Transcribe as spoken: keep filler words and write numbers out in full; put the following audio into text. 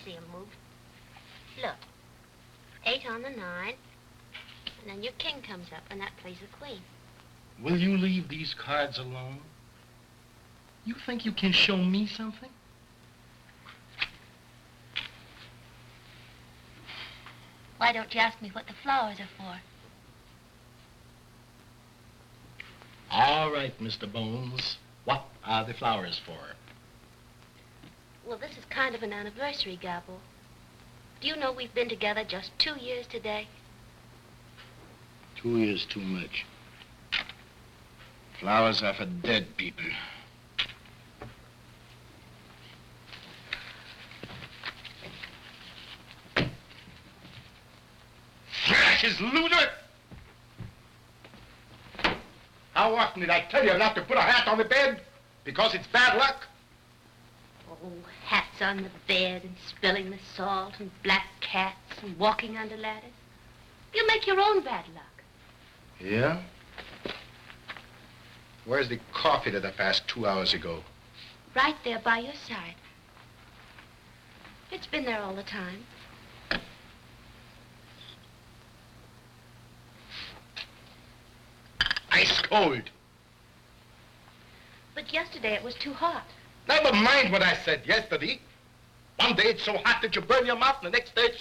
see 'em move. Look. Eight on the nine. And then your king comes up, and that plays the queen. Will you leave these cards alone? You think you can show me something? Why don't you ask me what the flowers are for? All right, Mister Bones. What are the flowers for? Well, this is kind of an anniversary, Gabble. Do you know we've been together just two years today? Two years too much. Flowers are for dead people. Thrashes, loser! How often did I tell you not to put a hat on the bed? Because it's bad luck? Oh, hats on the bed and spilling the salt and black cats and walking under ladders. You make your own bad luck. Yeah? Where's the coffee that I passed two hours ago? Right there by your side. It's been there all the time. Ice cold. But yesterday it was too hot. Never mind what I said yesterday. One day it's so hot that you burn your mouth, and the next day it's